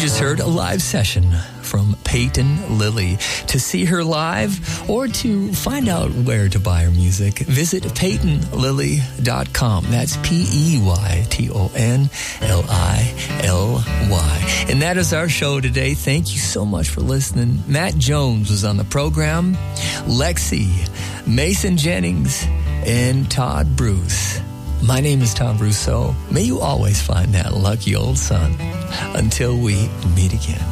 just heard a live session from Peyton Lilly. To see her live or to find out where to buy her music, visit PeytonLilly.com. That's PeytonLilly. And that is our show today. Thank you so much for listening. Matt Jones was on the program. Lexi, Mason Jennings, and Todd Bruce. My name is Tom Brousseau. May you always find that lucky old son. Until we meet again.